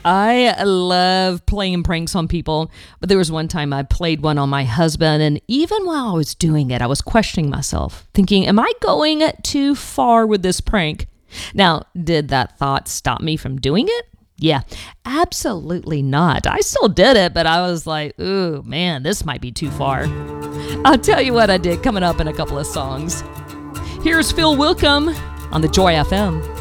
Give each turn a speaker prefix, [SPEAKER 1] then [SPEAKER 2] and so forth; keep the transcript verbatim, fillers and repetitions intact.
[SPEAKER 1] I love playing pranks on people, but there was one time I played one on my husband, and even while I was doing it, I was questioning myself, thinking, am I going too far with this prank? Now, did that thought stop me from doing it? Yeah, absolutely not. I still did it, but I was like, ooh, man, this might be too far. I'll tell you what I did coming up in a couple of songs. Here's Phil Wickham on the Joy F M.